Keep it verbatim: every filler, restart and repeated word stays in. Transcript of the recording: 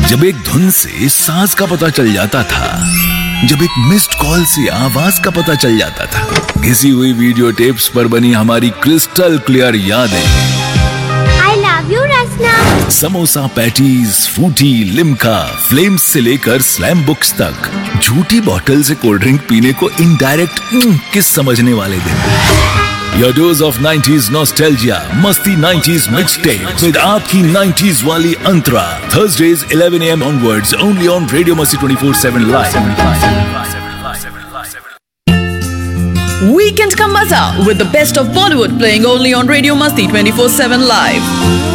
जब एक धुन से सांस का पता चल जाता था, जब एक मिस्ड कॉल से आवाज का पता चल जाता था, घिसी हुई वीडियो टेप्स पर बनी हमारी क्रिस्टल क्लियर यादें। I love you Rachna. Samosa patties, Frooti, Limca, flames से लेकर स्लैम बुक्स तक, झूठी बोतल से कोल्ड ड्रिंक पीने को इनडायरेक्ट किस समझने वाले दिन। Your dose of nineties nostalgia, Masti nineties mixtape with आपकी nineties वाली अंतरा. Thursdays eleven a m onwards, only on Radio Masti twenty-four seven live. Weekend ka maza with the best of Bollywood playing only on Radio Masti twenty-four seven live.